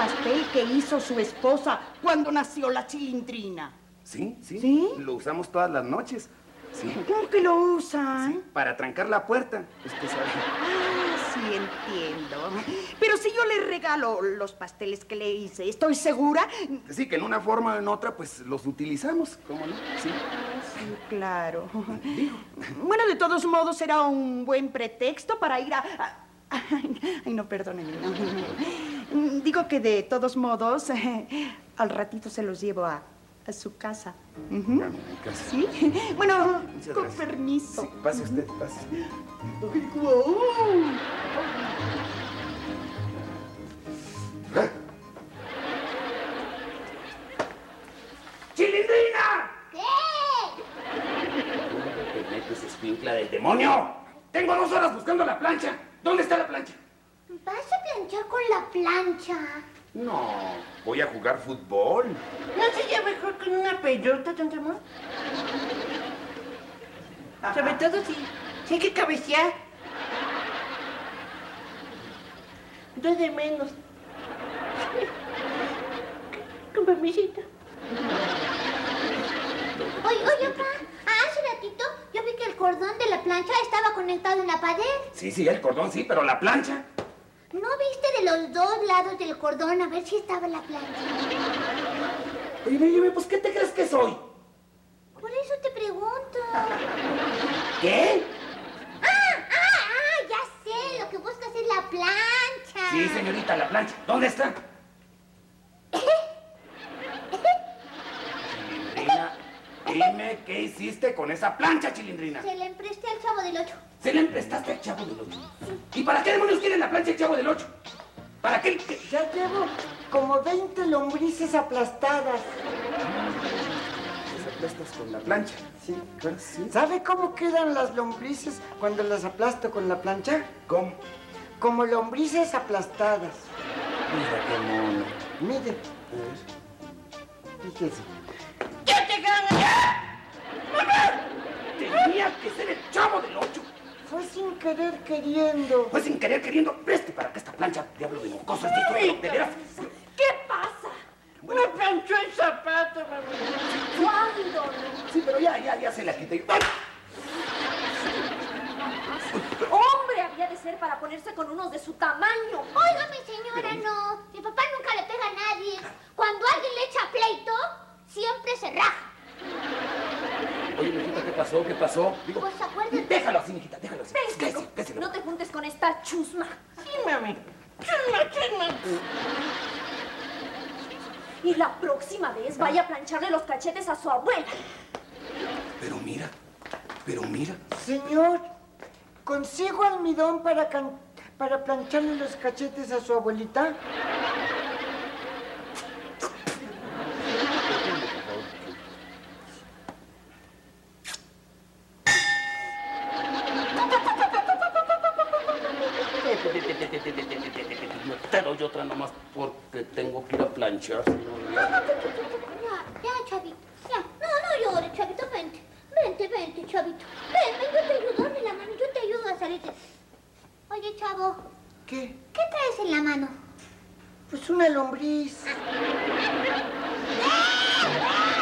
pastel que hizo su esposa cuando nació la Chilindrina. Sí. ¿Sí? Lo usamos todas las noches. Sí. ¿Cómo que lo usan? Sí, para trancar la puerta. Usted sabe. Ah, sí, entiendo. Pero si yo le regalo los pasteles que le hice, ¿estoy segura? Sí, que en una forma o en otra, pues, los utilizamos. ¿Cómo no? Sí. Sí, claro. Digo. Bueno, de todos modos, será un buen pretexto para ir a... Ay, no, perdónenme. No. Digo que de todos modos, al ratito se los llevo a su casa. A mi casa. ¿Sí? Bueno, Muchas con gracias. permiso. Sí, pase usted, pase. Ay, guau. ¡Chilindrina! ¿Qué? ¿Dónde te metes, escuincla del demonio? Tengo 2 horas buscando la plancha. ¿Dónde está la plancha? ¿Vas a planchar con la plancha? No, voy a jugar fútbol. ¿No sería mejor con una pelota, don Ramón? Sobre todo si hay que cabecear. 2 de menos. Con permisito. Oye, papá, hace ratito yo vi que el cordón de la plancha estaba conectado en la pared. Sí, el cordón sí, pero la plancha. ¿No viste de los 2 lados del cordón a ver si estaba la plancha? Oye, pues, ¿qué te crees que soy? Por eso te pregunto. ¿Qué? Ya sé, lo que buscas es la plancha. Sí, señorita, la plancha. ¿Dónde está? Chilindrina, dime qué hiciste con esa plancha, Chilindrina. Se la empresté al Chavo del 8. ¿Se la emprestaste al Chavo del 8? ¿Y para qué demonios quiere la plancha el Chavo del 8? ¿Para qué? Ya llevo como 20 lombrices aplastadas. ¿Las aplastas con la plancha? Sí. ¿Sí? ¿Sabe cómo quedan las lombrices cuando las aplasto con la plancha? ¿Cómo? Como lombrices aplastadas. Mira qué mono. Mire. Fíjese. ¡Yo te gano! ¡Mamá! Tenía que ser el Chavo del 8. Fue sin querer queriendo. Fue sin querer queriendo. Preste para que esta plancha, diablo de mocoso, de veras. ¿Qué pasa? Me planchó el zapato, Ramón. ¿Cuándo? Sí, pero ya se la quité. ¡Ay! Hombre, había de ser para ponerse con unos de su tamaño. Óigame, señora, no. Mi papá nunca le pega a nadie. Cuando alguien le echa pleito, siempre se raja. Oye, mijita, ¿qué pasó? ¿Qué pasó? Digo, Pues acuérdate. déjalo así, mijita, déjalo así. Pénselo. Péselo. No te juntes con esta chusma. Sí, mami. Chusma. Y la próxima vez vaya a plancharle los cachetes a su abuela. Pero mira. Señor, ¿consigo almidón para plancharle los cachetes a su abuelita? Te doy otra nomás porque tengo que ir a planchar, señor. Ya, Chavito. Ya. No llores, Chavito. Vente, Chavito. Ven, yo te ayudo. Dame la mano, yo te ayudo a salir. Oye, Chavo. ¿Qué? ¿Qué traes en la mano? Pues una lombriz. ¡Ah!